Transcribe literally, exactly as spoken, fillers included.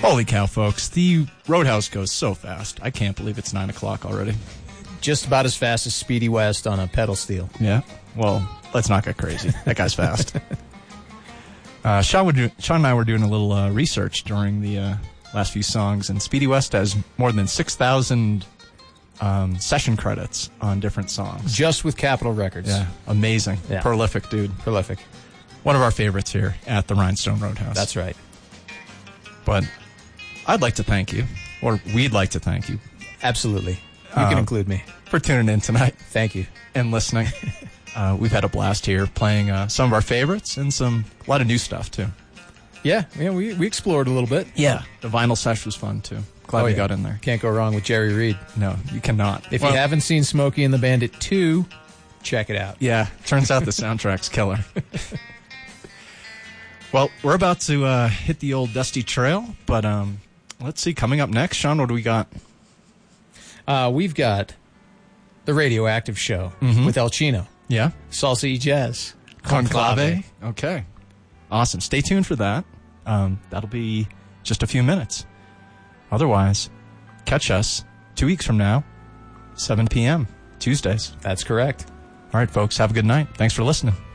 Holy cow, folks. The Roadhouse goes so fast. I can't believe it's nine o'clock already. Just about as fast as Speedy West on a pedal steel. Yeah? Well, let's not get crazy. That guy's fast. uh, Sean, would do, Sean and I were doing a little uh, research during the uh, last few songs, and Speedy West has more than six thousand um, session credits on different songs. Just with Capitol Records. Yeah, amazing. Yeah. Prolific dude. Prolific. One of our favorites here at the Rhinestone Roadhouse. That's right. But I'd like to thank you, or we'd like to thank you. Absolutely. You can Um, include me. For tuning in tonight. Thank you. And listening. uh, we've had a blast here playing uh, some of our favorites and some a lot of new stuff, too. Yeah, yeah, we, we explored a little bit. Yeah. The vinyl sesh was fun, too. Glad Oh, we yeah. got in there. Can't go wrong with Jerry Reed. No, you cannot. If Well, you haven't seen Smokey and the Bandit two, check it out. Yeah, turns out the soundtrack's killer. Well, we're about to uh, hit the old dusty trail, but um, let's see. Coming up next, Sean, what do we got? Uh, we've got the Radioactive Show Mhm. with El Chino. Yeah? Salsa y Jazz. Conclave. Okay. Awesome. Stay tuned for that. Um, that'll be just a few minutes. Otherwise, catch us two weeks from now, seven p.m., Tuesdays. That's correct. All right, folks. Have a good night. Thanks for listening.